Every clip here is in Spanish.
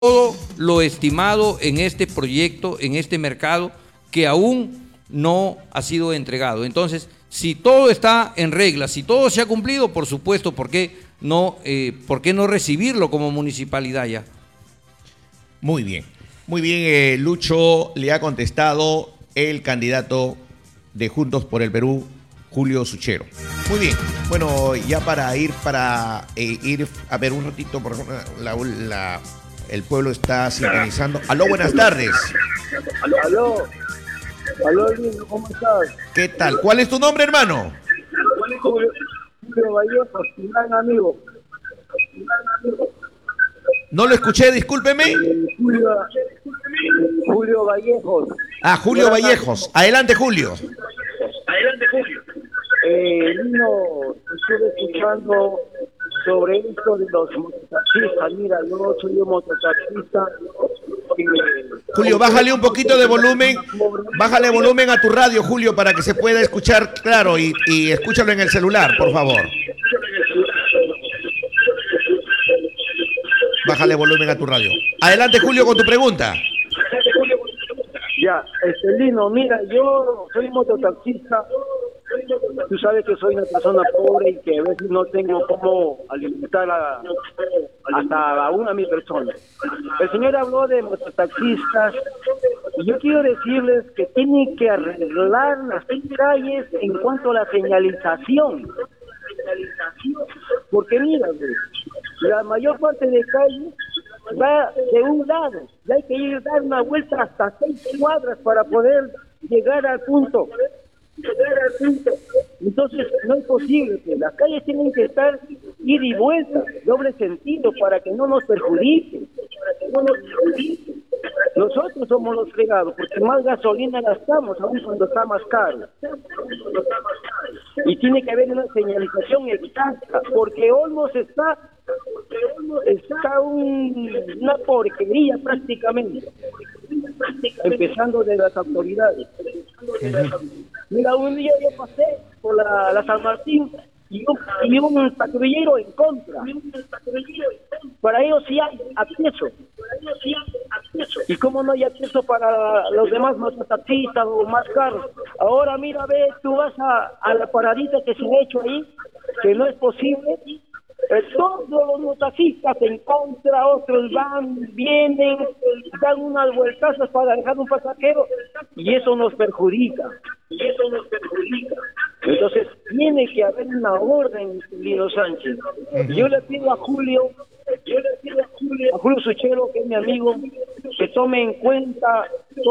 todo lo estimado en este proyecto, en este mercado, que aún no ha sido entregado. Entonces, si todo está en regla, si todo se ha cumplido, por supuesto, ¿por qué no recibirlo como municipalidad ya? Muy bien, Lucho, le ha contestado el candidato de Juntos por el Perú, Julio Suchero. Muy bien, bueno, ya para ir a ver un ratito, por ejemplo, el pueblo está sintonizando. Aló, buenas tardes. Aló, Lino, ¿cómo estás? ¿Qué tal? ¿Cuál es tu nombre, hermano? Julio Vallejos, tu gran amigo. No lo escuché, discúlpeme. Julio Vallejos. Ah, Julio Vallejos. Adelante, Julio. Lino, estuve escuchando sobre esto de los mototaxistas. Mira, yo soy un mototaxista. Julio, bájale un poquito de volumen. Bájale volumen a tu radio, Julio, para que se pueda escuchar claro y escúchalo en el celular, por favor. Bájale volumen a tu radio. Adelante, Julio, con tu pregunta. Ya, Lino, mira, yo soy mototaxista. Tú sabes que soy una persona pobre y que a veces no tengo cómo alimentar hasta a una mi persona. El señor habló de mototaxistas y yo quiero decirles que tienen que arreglar las calles en cuanto a la señalización. Porque mira, la mayor parte de calles va de un lado y hay que dar una vuelta hasta 6 cuadras para poder llegar al punto. Entonces no es posible, que las calles tienen que estar ida y vuelta, doble sentido, para que no nos perjudiquen. Nosotros somos los fregados, porque más gasolina gastamos, aún cuando está más caro. Y tiene que haber una señalización exacta, porque Olmos está una porquería prácticamente, empezando de las autoridades. Mira, un día yo pasé por la San Martín y un patrullero en contra. Para ellos sí hay acceso. ¿Y cómo no hay acceso para los demás mototaxistas o más carros? Ahora mira, ve, tú vas a la paradita que se ha hecho ahí, que no es posible. Todos los mototaxistas en contra, otros van, vienen, dan unas vueltazas para dejar un pasajero y eso nos perjudica. Entonces tiene que haber una orden, Lino Sánchez. Yo le pido a Julio Suchero, que es mi amigo, que tome en cuenta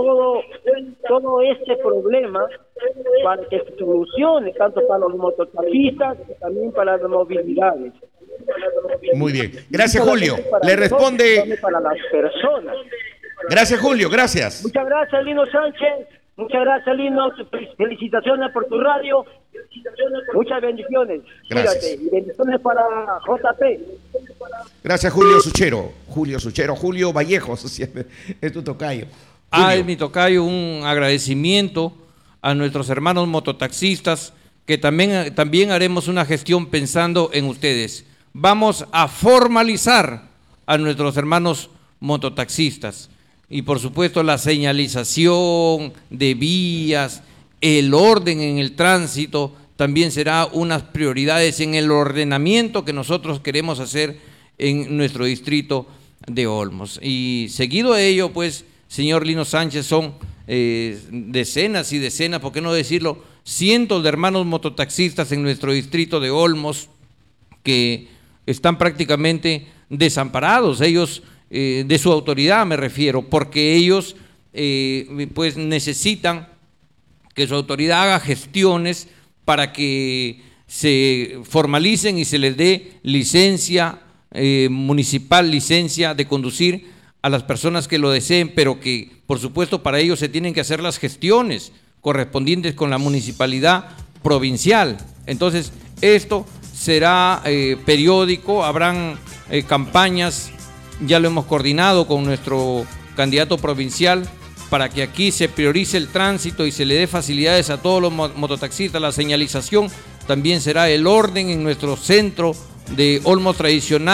todo este problema para que se solucione tanto para los mototaxistas como también para las movilidades. Muy bien. Gracias, Julio. Le responde... Para las personas. Gracias, Julio. Gracias. Muchas gracias, Lino Sánchez. Muchas gracias, Lino. Felicitaciones por tu radio. Muchas bendiciones. Gracias. Cuídate. Y bendiciones para JP. Gracias, Julio Suchero. Julio Vallejos, es tu tocayo. Es mi tocayo, un agradecimiento a nuestros hermanos mototaxistas, que también haremos una gestión pensando en ustedes. Vamos a formalizar a nuestros hermanos mototaxistas y por supuesto la señalización de vías, el orden en el tránsito también será unas prioridades en el ordenamiento que nosotros queremos hacer en nuestro distrito de Olmos. Y seguido a ello, pues, señor Lino Sánchez, son decenas y decenas, ¿por qué no decirlo?, cientos de hermanos mototaxistas en nuestro distrito de Olmos que están prácticamente desamparados, ellos de su autoridad me refiero, porque ellos pues necesitan que su autoridad haga gestiones para que se formalicen y se les dé licencia municipal, licencia de conducir a las personas que lo deseen, pero que por supuesto para ello se tienen que hacer las gestiones correspondientes con la municipalidad provincial. Entonces esto será periódico, habrán campañas, ya lo hemos coordinado con nuestro candidato provincial para que aquí se priorice el tránsito y se le dé facilidades a todos los mototaxistas. La señalización también será el orden en nuestro centro de Olmos tradicional,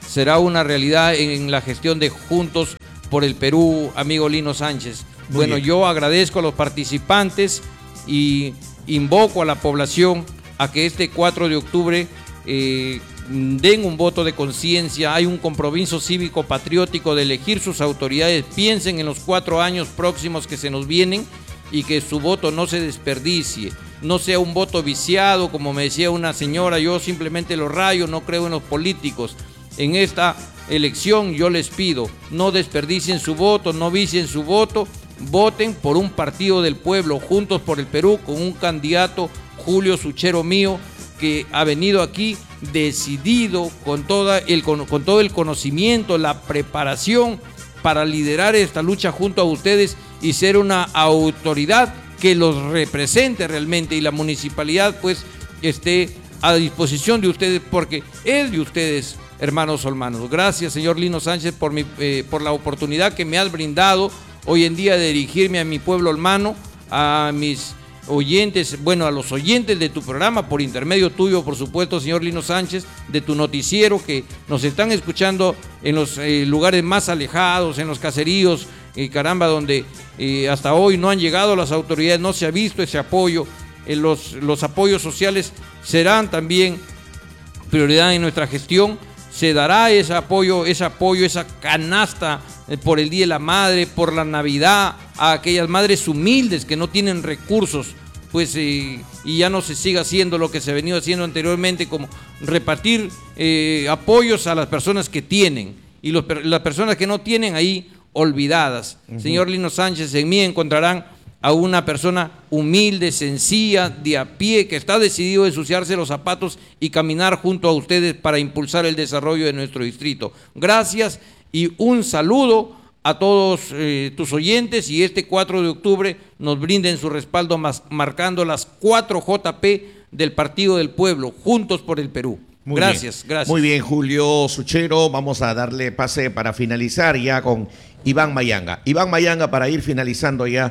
será una realidad en la gestión de Juntos por el Perú, amigo Lino Sánchez. Bueno, yo agradezco a los participantes y invoco a la población a que este 4 de octubre den un voto de conciencia. Hay un compromiso cívico-patriótico de elegir sus autoridades. Piensen en los 4 años próximos que se nos vienen y que su voto no se desperdicie, no sea un voto viciado, como me decía una señora, yo simplemente lo rayo, no creo en los políticos. En esta elección yo les pido, no desperdicien su voto, no vicien su voto, voten por un partido del pueblo, Juntos por el Perú, con un candidato, Julio Suchero Mío, que ha venido aquí decidido con todo el conocimiento, la preparación para liderar esta lucha junto a ustedes y ser una autoridad que los represente realmente, y la municipalidad pues esté a disposición de ustedes, porque es de ustedes, hermanos olmanos. Gracias, señor Lino Sánchez, por la oportunidad que me has brindado hoy en día de dirigirme a mi pueblo olmano, a mis oyentes, bueno, a los oyentes de tu programa, por intermedio tuyo, por supuesto, señor Lino Sánchez, de tu noticiero, que nos están escuchando en los lugares más alejados, en los caseríos, caramba, donde hasta hoy no han llegado las autoridades, no se ha visto ese apoyo. Los apoyos sociales serán también prioridad en nuestra gestión. Se dará ese apoyo, esa canasta por el Día de la Madre, por la Navidad, a aquellas madres humildes que no tienen recursos, pues y ya no se siga haciendo lo que se ha venido haciendo anteriormente, como repartir apoyos a las personas que tienen, y las personas que no tienen ahí olvidadas. Señor Lino Sánchez, en mí encontrarán a una persona humilde, sencilla, de a pie, que está decidido a ensuciarse los zapatos y caminar junto a ustedes para impulsar el desarrollo de nuestro distrito. Gracias y un saludo a todos tus oyentes, y este 4 de octubre nos brinden su respaldo marcando las 4 JP del Partido del Pueblo, Juntos por el Perú. Gracias. Muy bien, Julio Suchero. Vamos a darle pase para finalizar ya con Iván Mayanga. Iván Mayanga, para ir finalizando ya,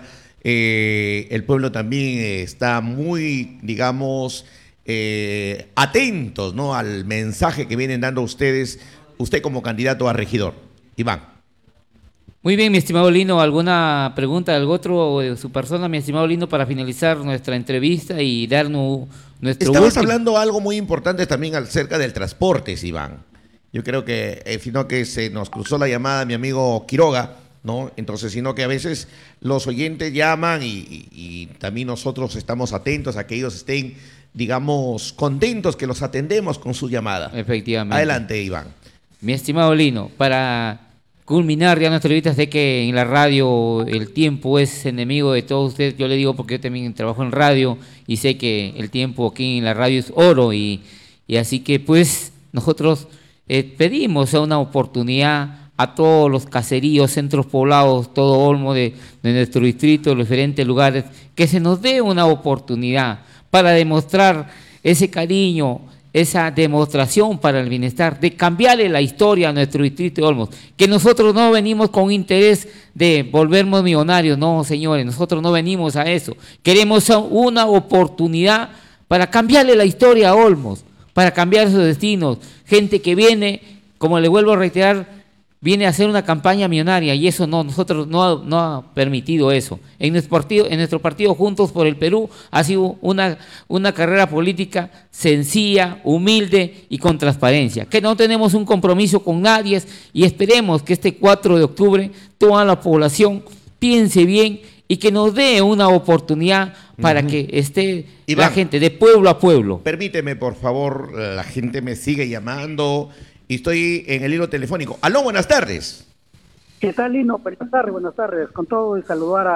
el pueblo también está muy, digamos, atentos, ¿no?, al mensaje que vienen dando ustedes, usted como candidato a regidor. Iván. Muy bien, mi estimado Lino, ¿alguna pregunta del otro de su persona, mi estimado Lino, para finalizar nuestra entrevista y darnos nuestro Estabas hablando algo muy importante también acerca del transporte, Iván. Yo creo que, sino que se nos cruzó la llamada mi amigo Quiroga, ¿no? Entonces, sino que a veces los oyentes llaman y también nosotros estamos atentos a que ellos estén, digamos, contentos que los atendemos con su llamada. Efectivamente. Adelante, Iván. Mi estimado Lino, para culminar ya nuestra entrevista, sé que en la radio el tiempo es enemigo de todos ustedes. Yo le digo porque yo también trabajo en radio y sé que el tiempo aquí en la radio es oro, y así que pues nosotros pedimos una oportunidad a todos los caseríos, centros poblados, todo Olmo de nuestro distrito, los diferentes lugares, que se nos dé una oportunidad para demostrar ese cariño, esa demostración para el bienestar, de cambiarle la historia a nuestro distrito de Olmos, que nosotros no venimos con interés de volvernos millonarios, no, señores, nosotros no venimos a eso, queremos una oportunidad para cambiarle la historia a Olmos, para cambiar sus destinos, gente que viene, como le vuelvo a reiterar, viene a hacer una campaña millonaria, y eso no, nosotros no ha permitido eso. En nuestro partido Juntos por el Perú ha sido una carrera política sencilla, humilde y con transparencia, que no tenemos un compromiso con nadie, y esperemos que este 4 de octubre toda la población piense bien y que nos dé una oportunidad para que esté Iván, la gente de pueblo a pueblo. Permíteme, por favor, la gente me sigue llamando y estoy en el hilo telefónico. Aló, buenas tardes. ¿Qué tal, Lino? Buenas tardes. Con todo, y saludar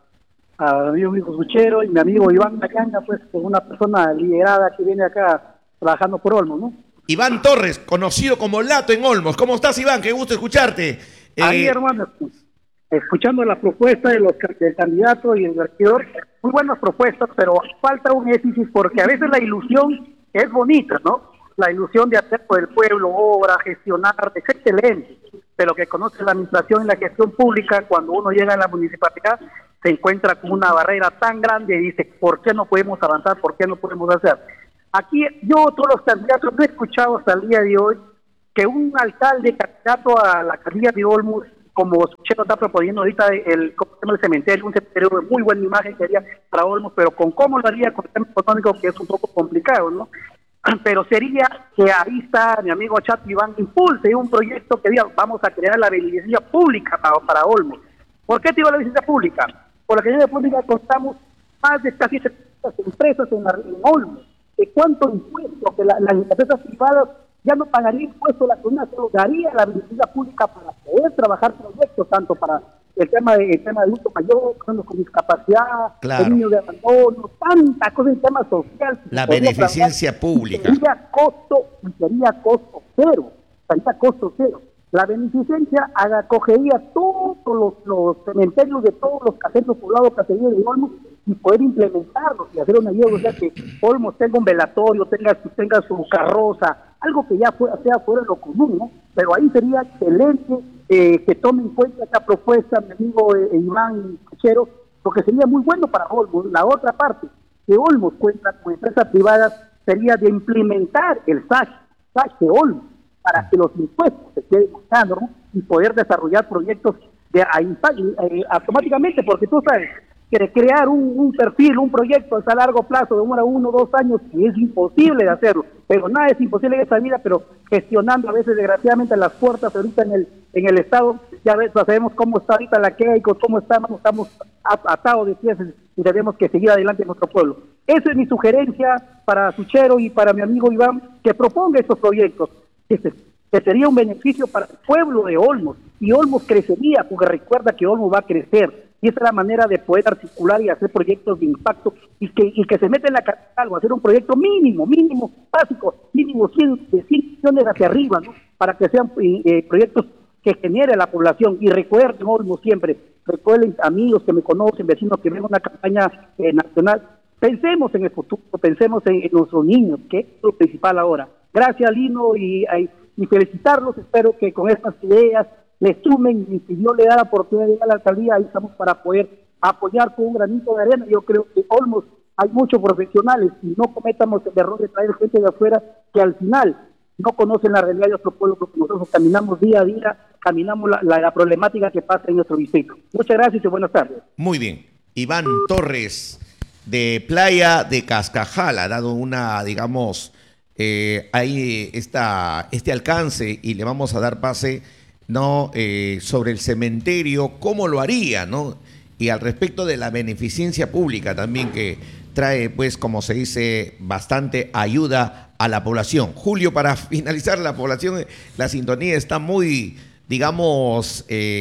a mi amigo Suchero y mi amigo Iván Mayanga, pues, con una persona liderada que viene acá trabajando por Olmos, ¿no? Iván Torres, conocido como Lato en Olmos. ¿Cómo estás, Iván? Qué gusto escucharte. Ahí, hermano, escuchando la propuesta del candidato y el regidor, muy buenas propuestas, pero falta un énfasis, porque a veces la ilusión es bonita, ¿no? La ilusión de hacer por el pueblo obra, gestionar, es excelente, pero que conoce la administración y la gestión pública, cuando uno llega a la municipalidad, se encuentra con una barrera tan grande y dice, ¿por qué no podemos avanzar? ¿Por qué no podemos hacer? Aquí, yo, todos los candidatos, no he escuchado hasta el día de hoy que un alcalde candidato a la alcaldía de Olmos, como Suchero está proponiendo ahorita el cementerio, un cementerio de muy buena imagen que haría para Olmos, pero con cómo lo haría con el tema económico, que es un poco complicado, ¿no? Pero sería que ahí está mi amigo Chato Iván, impulse un proyecto que diga, vamos a crear la beneficencia pública para Olmos. ¿Por qué te digo la beneficencia pública? Por la beneficencia pública contamos más de casi 70 empresas en Olmos. ¿De cuánto impuesto? Que las empresas privadas ya no pagaría impuestos, la comunidad solo daría la beneficencia pública para poder trabajar proyectos, tanto para el tema de adulto mayor, con discapacidad, claro, el niño de abandono, tantas cosas en tema social. La beneficencia pública. Sería costo cero, sería costo cero. La beneficencia acogería todos los cementerios de todos los caseros poblados, caseríos de Olmos, y poder implementarlos y hacer una ayuda, o sea, que Olmos tenga un velatorio, tenga su carroza, algo que ya sea fuera de lo común, ¿no? Pero ahí sería excelente que tome en cuenta esta propuesta, mi amigo Iván Cuchero, porque sería muy bueno para Olmos. La otra parte, que Olmos cuenta con empresas privadas, sería de implementar el SAC de Olmos, para que los impuestos se queden bajando, ¿no? Y poder desarrollar proyectos automáticamente, porque tú sabes que crear un perfil, un proyecto a largo plazo, demora 1 o 2 años, y es imposible de hacerlo, pero nada es imposible en esta vida, pero gestionando a veces desgraciadamente las puertas ahorita en el Estado, ya sabemos cómo está ahorita la queja y cómo estamos atados de pies y tenemos que seguir adelante en nuestro pueblo. Esa es mi sugerencia para Suchero y para mi amigo Iván, que proponga estos proyectos, que sería un beneficio para el pueblo de Olmos, y Olmos crecería, porque recuerda que Olmos va a crecer, y esa es la manera de poder articular y hacer proyectos de impacto, y que se meta en la capital, o hacer un proyecto mínimo, básico, mínimo 100 millones hacia arriba, ¿no? Para que sean proyectos que genere a la población. Y recuerden, Olmos, siempre, recuerden, amigos que me conocen, vecinos que ven una campaña nacional, pensemos en el futuro, pensemos en nuestros niños, que es lo principal ahora. Gracias, Lino, y felicitarlos. Espero que con estas ideas le sumen, y si Dios le da la oportunidad de llegar a la alcaldía, ahí estamos para poder apoyar con un granito de arena. Yo creo que Olmos hay muchos profesionales, y no cometamos el error de traer gente de afuera que al final no conocen la realidad de nuestro pueblo, porque nosotros caminamos día a día, caminamos la problemática que pasa en nuestro distrito. Muchas gracias y buenas tardes. Muy bien. Iván Torres, de Playa de Cascajal, ha dado una, digamos, ahí está este alcance, y le vamos a dar pase, ¿no? Sobre el cementerio, cómo lo haría, ¿no? Y al respecto de la beneficencia pública también, que trae, pues, como se dice, bastante ayuda a la población. Julio, para finalizar, la población, la sintonía está muy, digamos,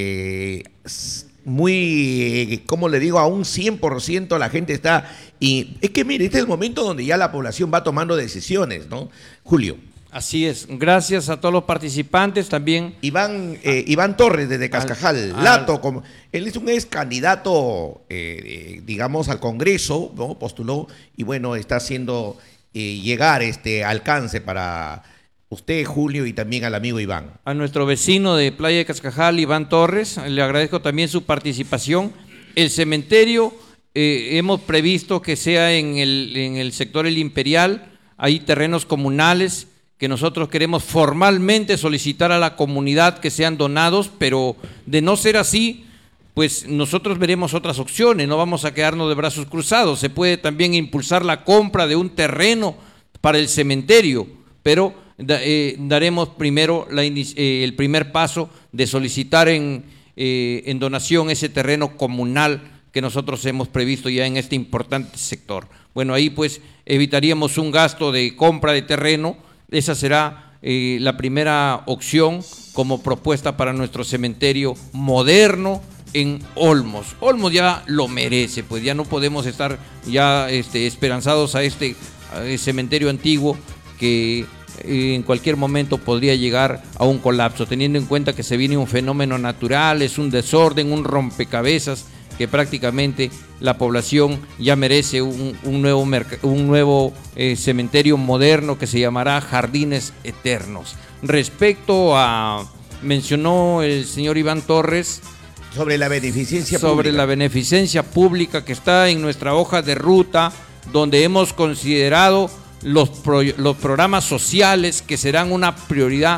muy, ¿cómo le digo? A un 100% la gente está, y es que mire, este es el momento donde ya la población va tomando decisiones, ¿no? Julio. Así es, gracias a todos los participantes también. Iván Torres, desde Cascajal, Lato, él es un ex candidato, digamos, al Congreso, ¿no? Postuló, y bueno, está haciendo llegar este alcance para usted, Julio, y también al amigo Iván. A nuestro vecino de Playa de Cascajal, Iván Torres, le agradezco también su participación. El cementerio hemos previsto que sea en el sector El Imperial, hay terrenos comunales que nosotros queremos formalmente solicitar a la comunidad que sean donados, pero de no ser así, pues nosotros veremos otras opciones, no vamos a quedarnos de brazos cruzados. Se puede también impulsar la compra de un terreno para el cementerio, pero daremos primero el primer paso de solicitar en donación ese terreno comunal que nosotros hemos previsto ya en este importante sector. Bueno, ahí pues evitaríamos un gasto de compra de terreno. Esa será la primera opción como propuesta para nuestro cementerio moderno en Olmos. Olmos ya lo merece, pues ya no podemos estar ya esperanzados a este cementerio antiguo que en cualquier momento podría llegar a un colapso, teniendo en cuenta que se viene un fenómeno natural, es un desorden, un rompecabezas, que prácticamente la población ya merece un nuevo cementerio moderno que se llamará Jardines Eternos. Respecto a, mencionó el señor Iván Torres, sobre la beneficencia pública. Sobre la beneficencia pública que está en nuestra hoja de ruta, donde hemos considerado los programas sociales que serán una prioridad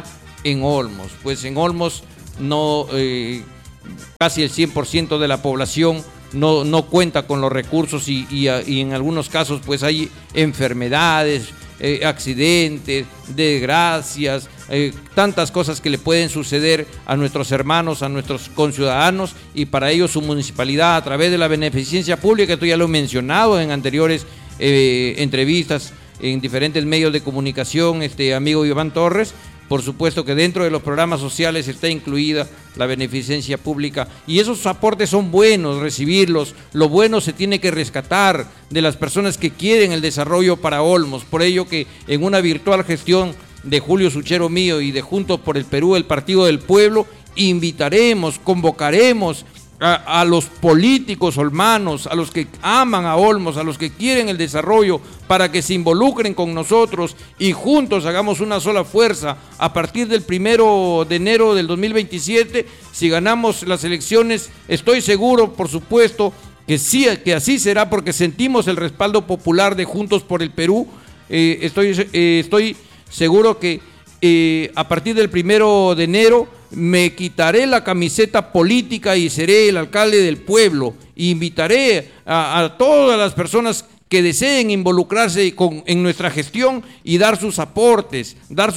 en Olmos. Pues en Olmos no, casi el 100% de la población no cuenta con los recursos y en algunos casos pues hay enfermedades, accidentes, desgracias, tantas cosas que le pueden suceder a nuestros hermanos, a nuestros conciudadanos, y para ello su municipalidad, a través de la beneficencia pública, esto ya lo he mencionado en anteriores entrevistas en diferentes medios de comunicación, amigo Iván Torres. Por supuesto que dentro de los programas sociales está incluida la beneficencia pública y esos aportes son buenos recibirlos. Lo bueno se tiene que rescatar de las personas que quieren el desarrollo para Olmos. Por ello que en una virtual gestión de Julio Suchero Mío y de Juntos por el Perú, el Partido del Pueblo, invitaremos, convocaremos a los políticos olmanos, a los que aman a Olmos, a los que quieren el desarrollo, para que se involucren con nosotros y juntos hagamos una sola fuerza. A partir del 1 de enero del 2027, si ganamos las elecciones, estoy seguro, por supuesto, que sí, que así será, porque sentimos el respaldo popular de Juntos por el Perú. Estoy seguro que a partir del 1 de enero me quitaré la camiseta política y seré el alcalde del pueblo. Invitaré a todas las personas que deseen involucrarse en nuestra gestión y dar sus aportes.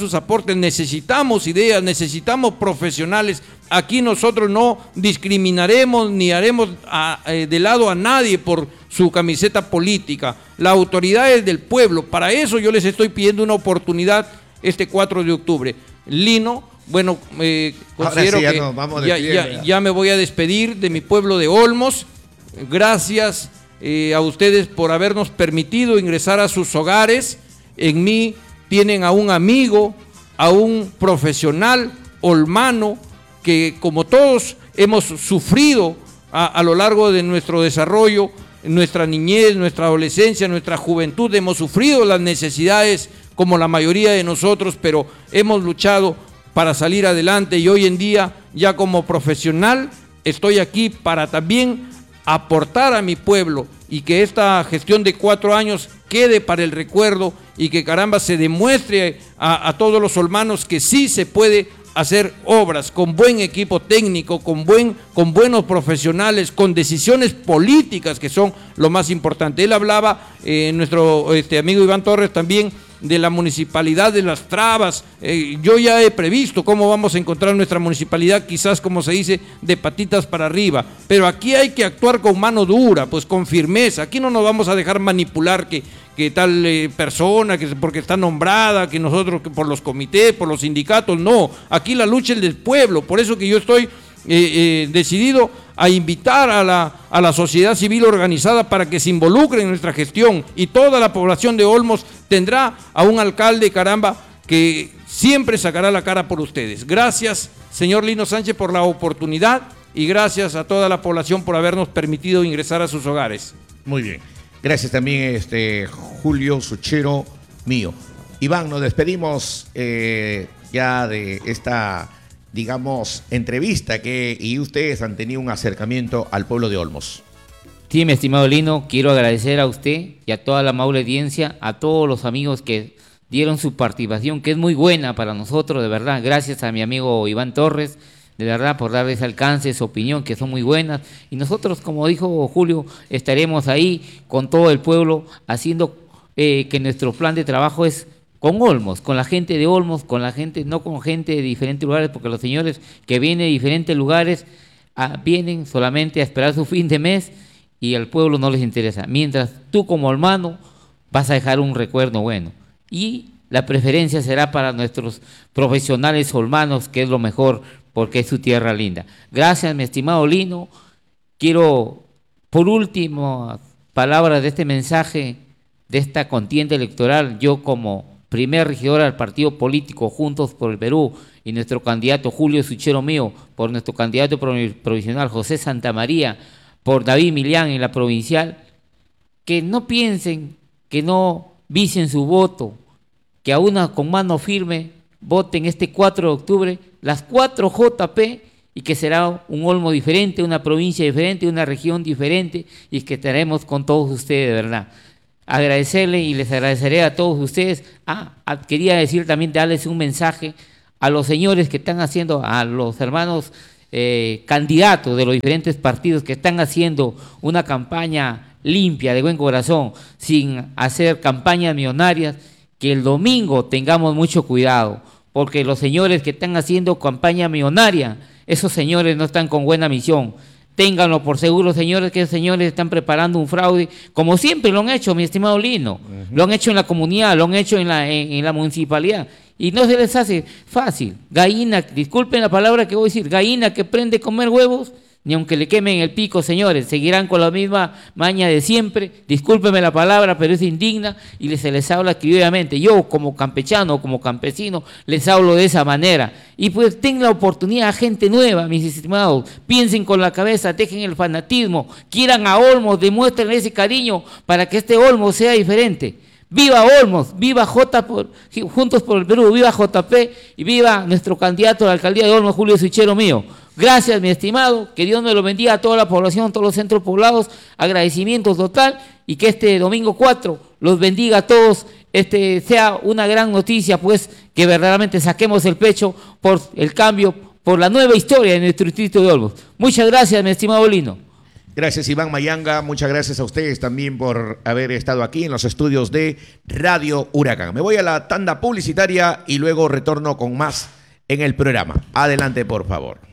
Necesitamos ideas, necesitamos profesionales. Aquí nosotros no discriminaremos ni haremos de lado a nadie por su camiseta política. La autoridad es del pueblo. Para eso yo les estoy pidiendo una oportunidad este 4 de octubre. Lino, bueno, considero sí, que ya me voy a despedir de mi pueblo de Olmos. Gracias a ustedes por habernos permitido ingresar a sus hogares. En mí tienen a un amigo, a un profesional olmano que, como todos, hemos sufrido a lo largo de nuestro desarrollo, nuestra niñez, nuestra adolescencia, nuestra juventud. Hemos sufrido las necesidades como la mayoría de nosotros, pero hemos luchado para salir adelante, y hoy en día, ya como profesional, estoy aquí para también aportar a mi pueblo, y que esta gestión de 4 años quede para el recuerdo, y que caramba se demuestre a todos los olmanos que sí se puede hacer obras con buen equipo técnico, con buenos profesionales, con decisiones políticas, que son lo más importante. Él hablaba, nuestro amigo Iván Torres, también de la municipalidad de Las Trabas. Yo ya he previsto cómo vamos a encontrar nuestra municipalidad, quizás, como se dice, de patitas para arriba, pero aquí hay que actuar con mano dura, pues con firmeza. Aquí no nos vamos a dejar manipular que tal persona, que porque está nombrada, que nosotros, que por los comités, por los sindicatos. No, aquí la lucha es del pueblo. Por eso que yo estoy decidido a invitar a la sociedad civil organizada para que se involucre en nuestra gestión, y toda la población de Olmos tendrá a un alcalde, caramba, que siempre sacará la cara por ustedes. Gracias, señor Lino Sánchez, por la oportunidad, y gracias a toda la población por habernos permitido ingresar a sus hogares. Muy bien. Gracias también, Julio Suchero Mío. Iván, nos despedimos ya de esta, digamos, entrevista y ustedes han tenido un acercamiento al pueblo de Olmos. Sí, mi estimado Lino, quiero agradecer a usted y a toda la amable audiencia, a todos los amigos que dieron su participación, que es muy buena para nosotros, de verdad. Gracias a mi amigo Iván Torres, de verdad, por darle ese alcance, su opinión, que son muy buenas. Y nosotros, como dijo Julio, estaremos ahí con todo el pueblo, haciendo que nuestro plan de trabajo es con Olmos, con la gente de Olmos, con la gente, no con gente de diferentes lugares, porque los señores que vienen de diferentes lugares vienen solamente a esperar su fin de mes y al pueblo no les interesa. Mientras tú, como olmano, vas a dejar un recuerdo bueno. Y la preferencia será para nuestros profesionales olmanos, que es lo mejor, porque es su tierra linda. Gracias, mi estimado Lino. Quiero, por último, palabras de este mensaje, de esta contienda electoral, yo como primer regidor al partido político Juntos por el Perú, y nuestro candidato Julio Suchero Mío, por nuestro candidato provisional José Santamaría, por David Millán en la provincial, que no piensen, que no vicien su voto, que aún con mano firme voten este 4 de octubre las 4 JP, y que será un Olmo diferente, una provincia diferente, una región diferente, y que estaremos con todos ustedes, de verdad. Agradecerle, y les agradeceré a todos ustedes. Quería decir también, darles un mensaje a los señores que están haciendo, a los hermanos candidatos de los diferentes partidos que están haciendo una campaña limpia, de buen corazón, sin hacer campañas millonarias, que el domingo tengamos mucho cuidado, porque los señores que están haciendo campaña millonaria, esos señores no están con buena misión. Ténganlo por seguro, señores, que esos señores están preparando un fraude, como siempre lo han hecho, mi estimado Lino. Lo han hecho en la comunidad, lo han hecho en la municipalidad, y no se les hace fácil. Gallina, disculpen la palabra que voy a decir, gallina que prende a comer huevos, ni aunque le quemen el pico, señores, seguirán con la misma maña de siempre. Discúlpenme la palabra, pero es indigna y se les habla criolladamente. Yo, como campechano, como campesino, les hablo de esa manera. Y pues tengan la oportunidad, gente nueva, mis estimados, piensen con la cabeza, dejen el fanatismo, quieran a Olmos, demuestren ese cariño para que este Olmos sea diferente. ¡Viva Olmos! ¡Viva Juntos por el Perú! ¡Viva JP! Y viva nuestro candidato a la alcaldía de Olmos, Julio Suchero mío. Gracias, mi estimado. Que Dios me lo bendiga a toda la población, todos los centros poblados. Agradecimiento total. Y que este domingo 4 los bendiga a todos. Sea una gran noticia, pues, que verdaderamente saquemos el pecho por el cambio, por la nueva historia de nuestro distrito de Olmos. Muchas gracias, mi estimado Lino. Gracias, Iván Mayanga. Muchas gracias a ustedes también por haber estado aquí en los estudios de Radio Huracán. Me voy a la tanda publicitaria y luego retorno con más en el programa. Adelante, por favor.